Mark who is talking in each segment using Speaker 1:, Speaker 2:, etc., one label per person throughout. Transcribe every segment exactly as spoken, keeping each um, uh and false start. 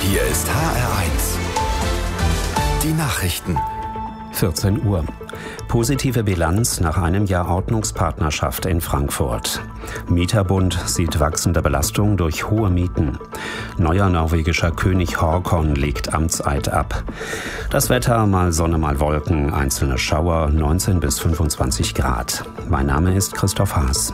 Speaker 1: Hier ist H R eins. Die Nachrichten.
Speaker 2: vierzehn Uhr. Positive Bilanz nach einem Jahr Ordnungspartnerschaft in Frankfurt. Mieterbund sieht wachsende Belastung durch hohe Mieten. Neuer norwegischer König Håkon legt Amtseid ab. Das Wetter, mal Sonne, mal Wolken, einzelne Schauer, neunzehn bis fünfundzwanzig Grad. Mein Name ist Christoph Haas.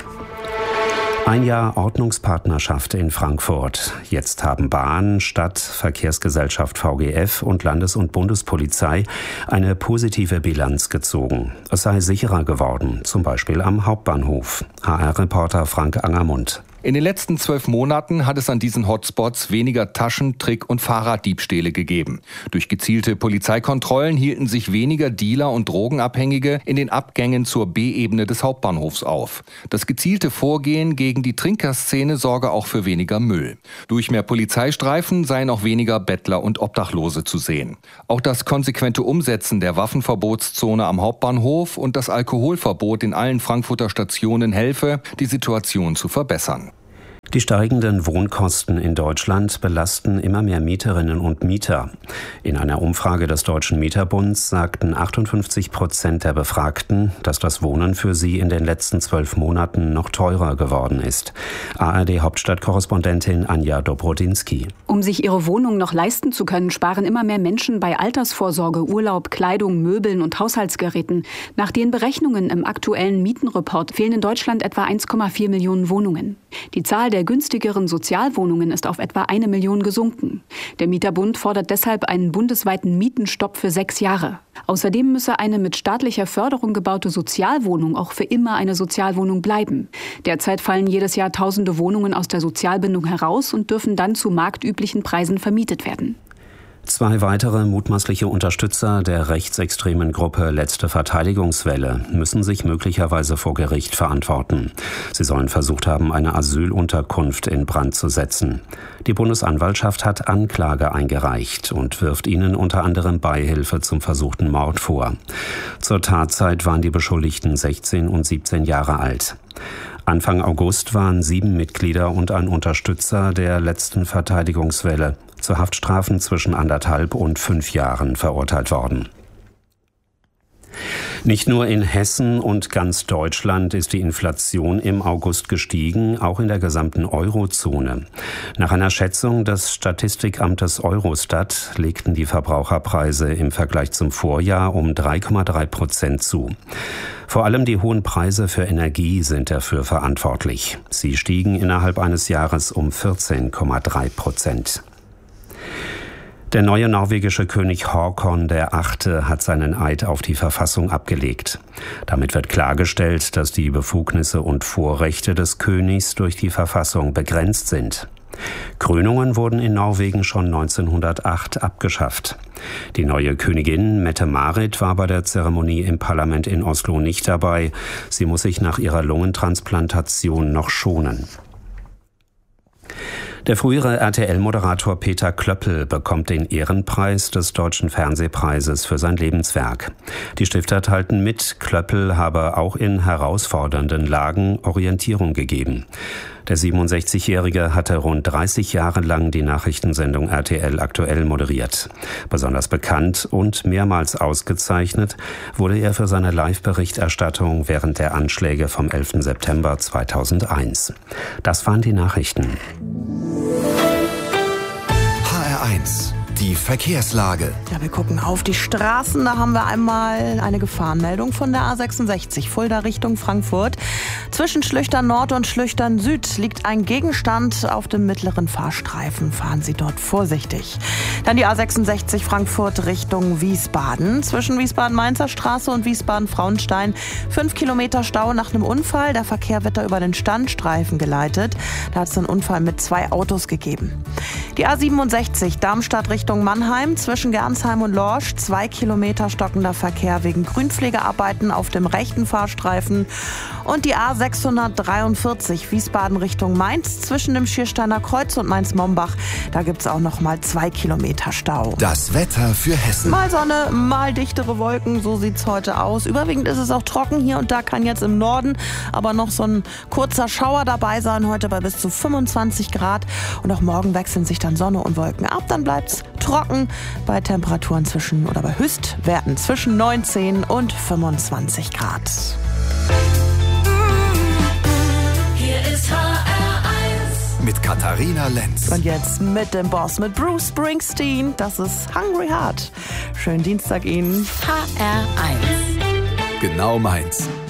Speaker 2: Ein Jahr Ordnungspartnerschaft in Frankfurt. Jetzt haben Bahn, Stadt, Verkehrsgesellschaft V G F und Landes- und Bundespolizei eine positive Bilanz gezogen. Es sei sicherer geworden, zum Beispiel am Hauptbahnhof. H R-Reporter Frank Angermund.
Speaker 3: In den letzten zwölf Monaten hat es an diesen Hotspots weniger Taschen-, Trick- und Fahrraddiebstähle gegeben. Durch gezielte Polizeikontrollen hielten sich weniger Dealer und Drogenabhängige in den Abgängen zur B-Ebene des Hauptbahnhofs auf. Das gezielte Vorgehen gegen die Trinkerszene sorge auch für weniger Müll. Durch mehr Polizeistreifen seien auch weniger Bettler und Obdachlose zu sehen. Auch das konsequente Umsetzen der Waffenverbotszone am Hauptbahnhof und das Alkoholverbot in allen Frankfurter Stationen helfe, die Situation zu verbessern.
Speaker 2: Die steigenden Wohnkosten in Deutschland belasten immer mehr Mieterinnen und Mieter. In einer Umfrage des Deutschen Mieterbunds sagten achtundfünfzig Prozent der Befragten, dass das Wohnen für sie in den letzten zwölf Monaten noch teurer geworden ist. A R D-Hauptstadtkorrespondentin Anja Dobrodinsky.
Speaker 4: Um sich ihre Wohnung noch leisten zu können, sparen immer mehr Menschen bei Altersvorsorge, Urlaub, Kleidung, Möbeln und Haushaltsgeräten. Nach den Berechnungen im aktuellen Mietenreport fehlen in Deutschland etwa eins Komma vier Millionen Wohnungen. Die Zahl der günstigeren Sozialwohnungen ist auf etwa eine Million gesunken. Der Mieterbund fordert deshalb einen bundesweiten Mietenstopp für sechs Jahre. Außerdem müsse eine mit staatlicher Förderung gebaute Sozialwohnung auch für immer eine Sozialwohnung bleiben. Derzeit fallen jedes Jahr tausende Wohnungen aus der Sozialbindung heraus und dürfen dann zu marktüblichen Preisen vermietet werden.
Speaker 2: Zwei weitere mutmaßliche Unterstützer der rechtsextremen Gruppe Letzte Verteidigungswelle müssen sich möglicherweise vor Gericht verantworten. Sie sollen versucht haben, eine Asylunterkunft in Brand zu setzen. Die Bundesanwaltschaft hat Anklage eingereicht und wirft ihnen unter anderem Beihilfe zum versuchten Mord vor. Zur Tatzeit waren die Beschuldigten sechzehn und siebzehn Jahre alt. Anfang August waren sieben Mitglieder und ein Unterstützer der Letzten Verteidigungswelle zu Haftstrafen zwischen anderthalb und fünf Jahren verurteilt worden. Nicht nur in Hessen und ganz Deutschland ist die Inflation im August gestiegen, auch in der gesamten Eurozone. Nach einer Schätzung des Statistikamtes Eurostat legten die Verbraucherpreise im Vergleich zum Vorjahr um drei Komma drei Prozent zu. Vor allem die hohen Preise für Energie sind dafür verantwortlich. Sie stiegen innerhalb eines Jahres um vierzehn Komma drei Prozent. Der neue norwegische König Håkon der Achte hat seinen Eid auf die Verfassung abgelegt. Damit wird klargestellt, dass die Befugnisse und Vorrechte des Königs durch die Verfassung begrenzt sind. Krönungen wurden in Norwegen schon neunzehnhundertacht abgeschafft. Die neue Königin Mette-Marit war bei der Zeremonie im Parlament in Oslo nicht dabei. Sie muss sich nach ihrer Lungentransplantation noch schonen. Der frühere R T L-Moderator Peter Klöppel bekommt den Ehrenpreis des Deutschen Fernsehpreises für sein Lebenswerk. Die Stifter teilten mit, Klöppel habe auch in herausfordernden Lagen Orientierung gegeben. Der siebenundsechzigjährige hatte rund dreißig Jahre lang die Nachrichtensendung R T L aktuell moderiert. Besonders bekannt und mehrmals ausgezeichnet wurde er für seine Live-Berichterstattung während der Anschläge vom elften September zweitausendeins. Das waren die Nachrichten.
Speaker 1: H R eins. Die Verkehrslage.
Speaker 5: Ja, wir gucken auf die Straßen. Da haben wir einmal eine Gefahrenmeldung von der A sechsundsechzig, Fulda Richtung Frankfurt. Zwischen Schlüchtern Nord und Schlüchtern Süd liegt ein Gegenstand auf dem mittleren Fahrstreifen. Fahren Sie dort vorsichtig. Dann die A sechsundsechzig Frankfurt Richtung Wiesbaden. Zwischen Wiesbaden-Mainzer Straße und Wiesbaden-Frauenstein fünf Kilometer Stau nach einem Unfall. Der Verkehr wird da über den Standstreifen geleitet. Da hat es einen Unfall mit zwei Autos gegeben. Die A siebenundsechzig Darmstadt Richtung Richtung Mannheim zwischen Gernsheim und Lorsch. Zwei Kilometer stockender Verkehr wegen Grünpflegearbeiten auf dem rechten Fahrstreifen. Und die A sechshundertdreiundvierzig Wiesbaden Richtung Mainz zwischen dem Schiersteiner Kreuz und Mainz-Mombach. Da gibt es auch noch mal zwei Kilometer Stau.
Speaker 1: Das Wetter für Hessen.
Speaker 5: Mal Sonne, mal dichtere Wolken, so sieht's heute aus. Überwiegend ist es auch trocken. Hier und da kann jetzt im Norden aber noch so ein kurzer Schauer dabei sein. Heute bei bis zu fünfundzwanzig Grad. Und auch morgen wechseln sich dann Sonne und Wolken ab. Dann bleibt's trocken bei Temperaturen zwischen oder bei Höchstwerten zwischen neunzehn und fünfundzwanzig Grad.
Speaker 1: Mit Katharina Lenz.
Speaker 5: Und jetzt mit dem Boss, mit Bruce Springsteen. Das ist Hungry Heart. Schönen Dienstag Ihnen.
Speaker 6: H R eins.
Speaker 1: Genau meins.